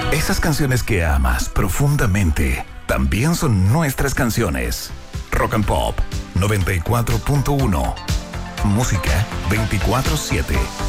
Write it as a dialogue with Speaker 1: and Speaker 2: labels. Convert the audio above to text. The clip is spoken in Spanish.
Speaker 1: Esas canciones que amas profundamente también son nuestras canciones. Rock and Pop 94.1. Música 24/7.